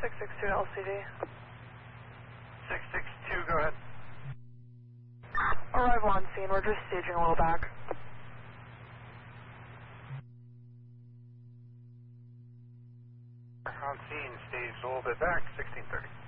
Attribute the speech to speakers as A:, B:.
A: 662 LCD.
B: 662, go ahead.
A: Arrival on scene, we're just staging a little back.
B: On scene, staged a little bit back, 1630.